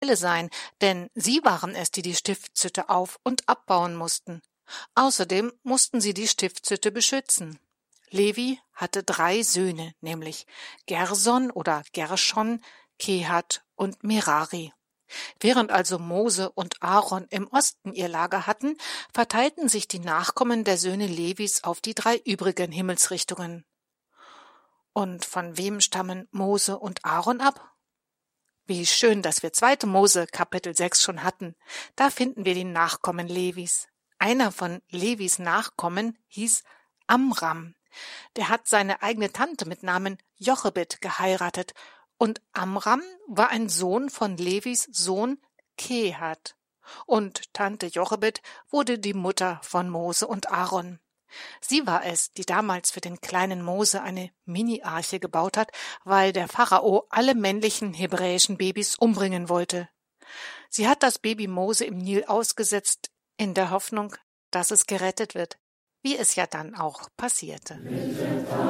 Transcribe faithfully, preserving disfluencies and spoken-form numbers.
Quelle sein, denn sie waren es, die die Stiftshütte auf- und abbauen mussten. Außerdem mussten sie die Stiftshütte beschützen. Levi hatte drei Söhne, nämlich Gerson oder Gershon, Kehat und Merari. Während also Mose und Aaron im Osten ihr Lager hatten, verteilten sich die Nachkommen der Söhne Levis auf die drei übrigen Himmelsrichtungen. Und von wem stammen Mose und Aaron ab? Wie schön, dass wir zweite Mose Kapitel sechs schon hatten. Da finden wir die Nachkommen Levis. Einer von Levis Nachkommen hieß Amram. Der hat seine eigene Tante mit Namen Jochebed geheiratet. Und Amram war ein Sohn von Levis Sohn Kehat. Und Tante Jochebed wurde die Mutter von Mose und Aaron. Sie war es, die damals für den kleinen Mose eine Mini-Arche gebaut hat, weil der Pharao alle männlichen hebräischen Babys umbringen wollte. Sie hat das Baby Mose im Nil ausgesetzt, in der Hoffnung, dass es gerettet wird, wie es ja dann auch passierte.